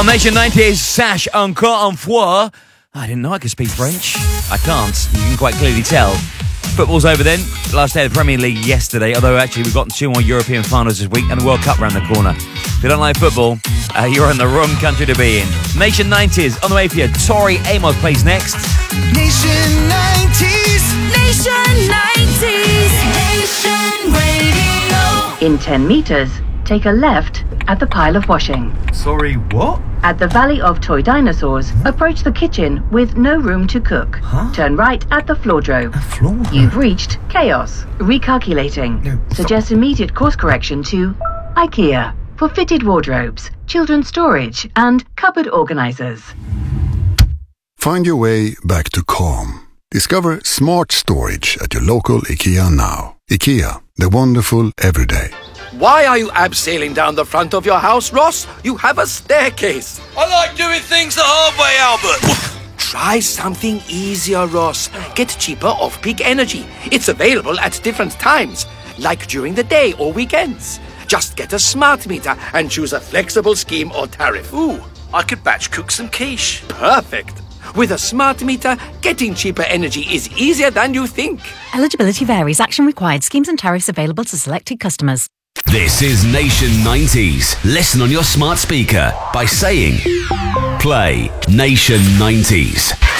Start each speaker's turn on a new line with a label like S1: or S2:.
S1: On Nation 90s, Sash encore une fois. I didn't know I could speak French. I can't. You can quite clearly tell. Football's over then. Last day of the Premier League yesterday, although actually we've got 2 more European finals this week and the World Cup around the corner. If you don't like football, you're in the wrong country to be in. Nation 90s on the way for you. Tori Amos plays next.
S2: Nation 90s.
S3: Nation 90s. Nation Radio.
S4: In 10 metres, take a left at the pile of washing.
S2: Sorry, what?
S4: At the Valley of Toy Dinosaurs, approach the kitchen with no room to cook. Turn right at the floordrome. You've reached chaos. Recalculating. Suggest immediate course correction to IKEA for fitted wardrobes, children's storage, and cupboard organisers.
S5: Find your way back to calm. Discover smart storage at your local IKEA now. IKEA, the wonderful everyday.
S6: Why are you abseiling down the front of your house, Ross? You have a staircase.
S7: I like doing things the hard way, Albert.
S6: Try something easier, Ross. Get cheaper off-peak energy. It's available at different times, like during the day or weekends. Just get a smart meter and choose a flexible scheme or tariff.
S7: Ooh, I could batch cook some quiche.
S6: Perfect. With a smart meter, getting cheaper energy is easier than you think.
S8: Eligibility varies. Action required. Schemes and tariffs available to selected customers.
S9: This is Nation 90s. Listen on your smart speaker by saying, play Nation 90s.